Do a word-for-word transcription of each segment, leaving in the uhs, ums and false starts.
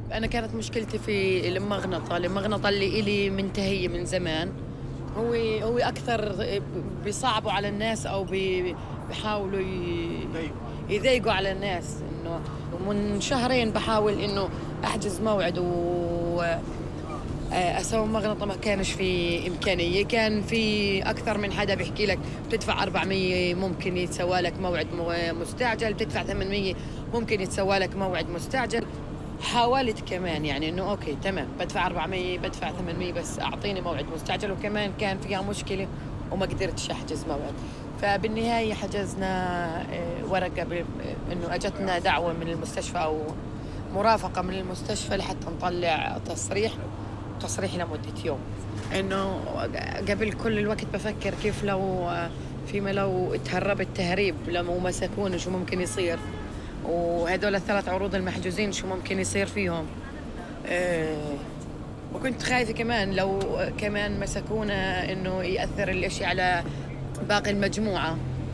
أنا كانت مشكلتي في المغنطة، المغنطة اللي إلي منتهية من زمان. هو هو أكثر بيصعبوا على الناس أو بي بيحاولوا ي يضايقوا على الناس، إنه ومن شهرين باحاول إنه أحجز موعد و آآ أسوي مغناطة ما كانش في إمكانية، كان في أكثر من حدا بيحكي لك بتدفع أربعمية ممكن يتسوى لك موعد م مستعجل، بتدفع ثمانمية ممكن يتسوى لك موعد مستعجل. حاولت كمان يعني إنه أوكي تمام بادفع أربعمية بادفع ثمانمية بس أعطيني موعد مستعجل، وكمان كان فيها مشكلة وما قدرتش أحجز موعد. فبالنهاية حجزنا آآ ورقة ب إنه أجتنا دعوة من المستشفى أو مرافقة من المستشفى لحتى نطلّع تصريح. تصريح لمدة يوم. إنه قبل كل الوقت بافكر كيف لو فيما لو اتهربت تهريب لو مسكوني شو ممكن يصير، وهدول الثلاث عروض المحجوزين شو ممكن يصير فيهم. آآ وكنت خايفة كمان لو كمان مسكونا إنه يأثّر الإشي على باقي المجموعة.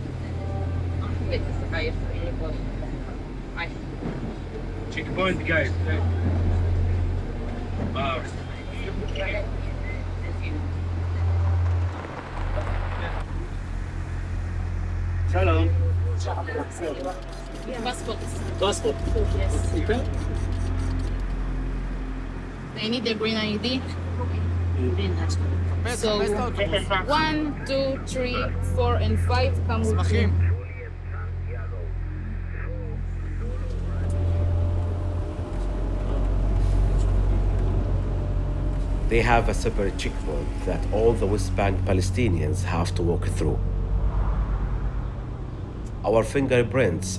Checkpoint guys. Wow. Shalom. Passport. Passport. Yes. Okay. They need their green I D. So one, two, three, four, and five come with you. They have a separate checkpoint that all the West Bank Palestinians have to walk through. Our fingerprints